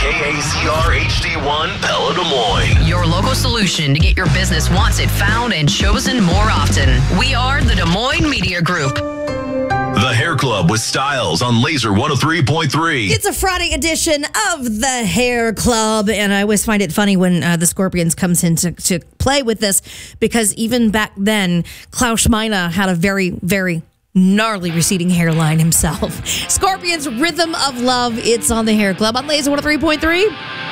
KAZR HD1 Pella Des Moines. Your local solution to get your business wanted, found, and chosen more often. We are the Des Moines Media Group. The Hair Club with Styles on Laser 103.3. It's a Friday edition of the Hair Club, and I always find it funny when the Scorpions comes in to play with this, because even back then, Klaus Meine had a very, very gnarly receding hairline himself. Scorpions' Rhythm of Love. It's on the Hair Club on Laser 103.3.